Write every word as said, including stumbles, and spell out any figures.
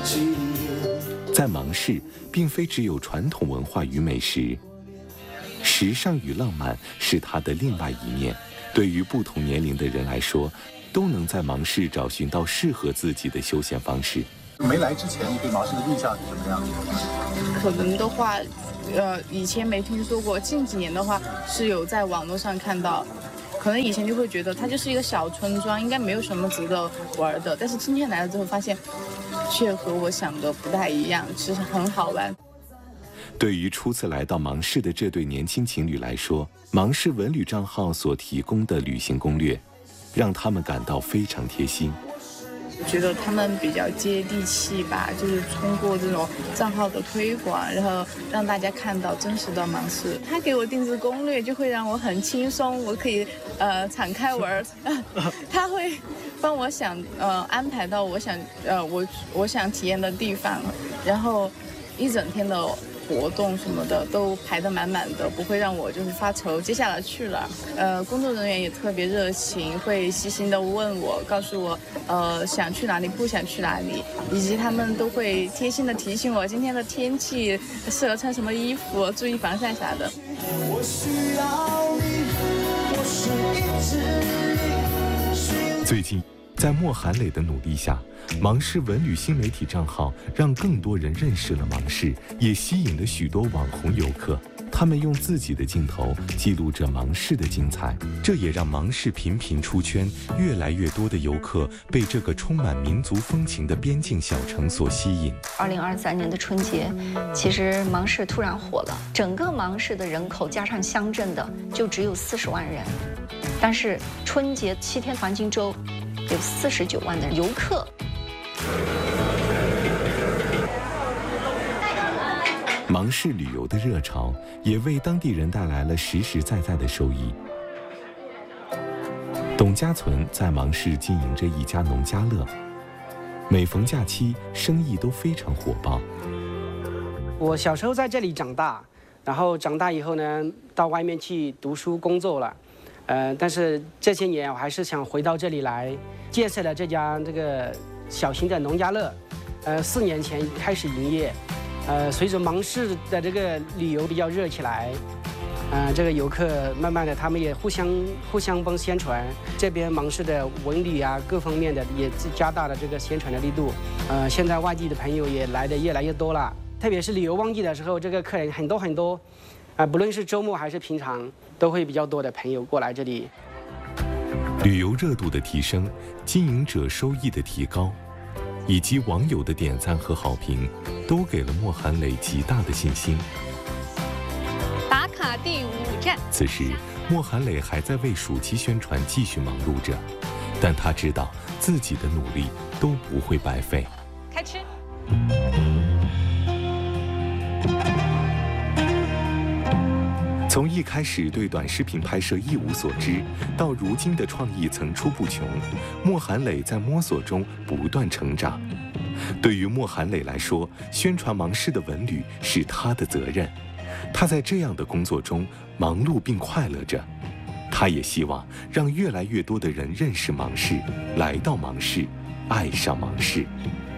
在芒市，并非只有传统文化与美食，时尚与浪漫是它的另外一面。对于不同年龄的人来说，都能在芒市找寻到适合自己的休闲方式。 没来之前，你对芒市的印象是什么样的？ 可能的话，呃，以前没听说过，近几年的话是有在网络上看到。可能以前就会觉得它就是一个小村庄，应该没有什么值得玩的。但是今天来了之后，发现却和我想的不太一样，其实很好玩。 对于初次来到芒市的这对年轻情侣来说，芒市文旅账号所提供的旅行攻略，让他们感到非常贴心。 我觉得他们比较接地气吧，就是通过这种账号的推广，然后让大家看到真实的芒市。他给我定制攻略，就会让我很轻松，我可以呃敞开玩。他会帮我想呃安排到我想呃我我想体验的地方，然后一整天的活动什么的都排得满满的，不会让我就是发愁接下来去了。呃，工作人员也特别热情，会细心的问我，告诉我呃想去哪里，不想去哪里，以及他们都会贴心的提醒我今天的天气适合穿什么衣服，注意防晒啥的。我需要你，我是一只最近，在莫寒磊的努力下，芒市文旅新媒体账号让更多人认识了芒市，也吸引了许多网红游客。他们用自己的镜头记录着芒市的精彩，这也让芒市频频出圈，越来越多的游客被这个充满民族风情的边境小城所吸引。 二零二三年的春节，其实芒市突然火了，整个芒市的人口加上乡镇的就只有四十万人，但是春节七天黄金周有四十九万的游客。 芒市旅游的热潮也为当地人带来了实实在在的收益。董家存在芒市经营着一家农家乐，每逢假期生意都非常火爆。 我小时候在这里长大，然后长大以后呢，到外面去读书工作了，呃，但是这些年我还是想回到这里来，建设了这家这个小型的农家乐，呃，四年前开始营业。呃，随着芒市的这个旅游比较热起来，呃，这个游客慢慢的他们也互相互相帮宣传，这边芒市的文旅啊各方面的也加大了这个宣传的力度。呃，现在外地的朋友也来的越来越多了，特别是旅游旺季的时候，这个客人很多很多，啊、呃，不论是周末还是平常，都会比较多的朋友过来这里。 旅游热度的提升，经营者收益的提高，以及网友的点赞和好评，都给了莫寒磊极大的信心。 打卡第五站。 此时，莫寒磊还在为暑期宣传继续忙碌着，但他知道自己的努力都不会白费。 开吃。 从一开始对短视频拍摄一无所知，到如今的创意层出不穷，莫寒磊在摸索中不断成长。对于莫寒磊来说，宣传芒市的文旅是他的责任。他在这样的工作中忙碌并快乐着。他也希望让越来越多的人认识芒市，来到芒市，爱上芒市。